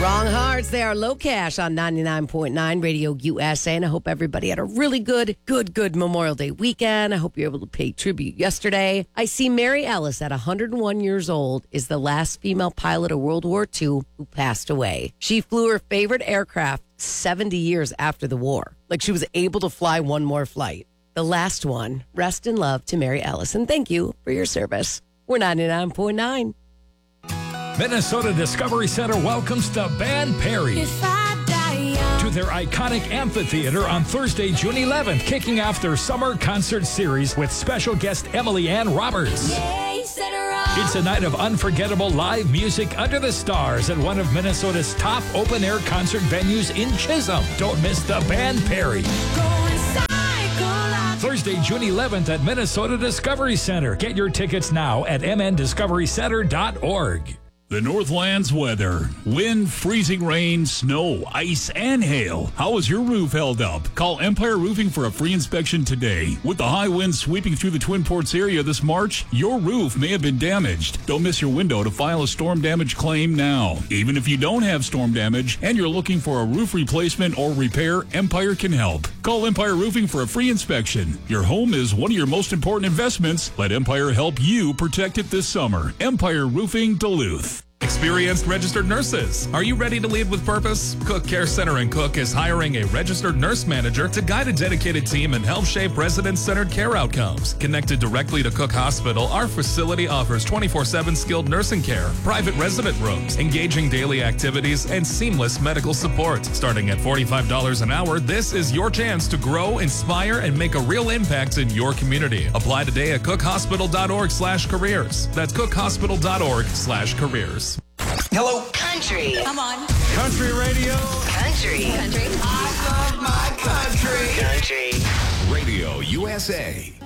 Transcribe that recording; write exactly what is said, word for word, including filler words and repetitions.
Wrong Hearts, they are Low Cash on ninety-nine point nine Radio U S A. And I hope everybody had a really good, good, good Memorial Day weekend. I hope you're able to pay tribute yesterday. I see Mary Ellis at one hundred one years old is the last female pilot of World War Two who passed away. She flew her favorite aircraft seventy years after the war. Like she was able to fly one more flight. The last one. Rest in love to Mary Ellis. And thank you for your service. We're ninety-nine point nine. Minnesota Discovery Center welcomes the band Perry to their iconic amphitheater on Thursday, June eleventh, kicking off their summer concert series with special guest Emily Ann Roberts. It's a night of unforgettable live music under the stars at one of Minnesota's top open-air concert venues in Chisholm. Don't miss the band Perry. Thursday, June eleventh at Minnesota Discovery Center. Get your tickets now at m n discovery center dot org. The Northlands weather. Wind, freezing rain, snow, ice, and hail. How is your roof held up? Call Empire Roofing for a free inspection today. With the high winds sweeping through the Twin Ports area this March, your roof may have been damaged. Don't miss your window to file a storm damage claim now. Even if you don't have storm damage and you're looking for a roof replacement or repair, Empire can help. Call Empire Roofing for a free inspection. Your home is one of your most important investments. Let Empire help you protect it this summer. Empire Roofing Duluth. Experienced registered nurses. Are you ready to lead with purpose? Cook Care Center in Cook is hiring a registered nurse manager to guide a dedicated team and help shape resident-centered care outcomes. Connected directly to Cook Hospital, our facility offers twenty-four seven skilled nursing care, private resident rooms, engaging daily activities, and seamless medical support. Starting at forty-five dollars an hour, this is your chance to grow, inspire, and make a real impact in your community. Apply today at cook hospital dot org slash careers. That's cook hospital dot org slash careers. Hello. Country. Come on. Country radio. Country. Country. I love my country. Country. Radio U S A.